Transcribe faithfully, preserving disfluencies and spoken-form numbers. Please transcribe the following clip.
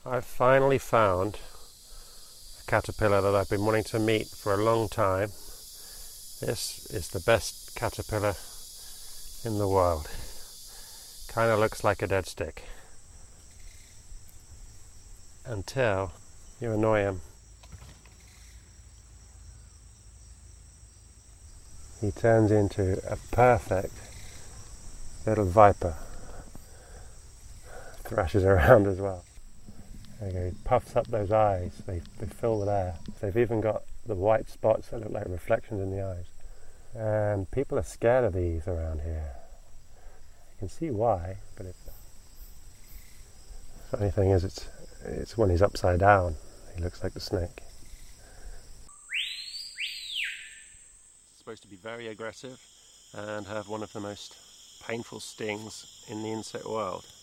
I've finally found a caterpillar that I've been wanting to meet for a long time. This is the best caterpillar in the world. Kind of looks like a dead stick. Until you annoy him. He turns into a perfect little viper. Thrashes around as well. There you go, he puffs up those eyes, they, they fill with air. So they've even got the white spots that look like reflections in the eyes. And people are scared of these around here. You can see why, but it's... The funny thing is, it's, it's when he's upside down, he looks like the snake. It's supposed to be very aggressive and have one of the most painful stings in the insect world.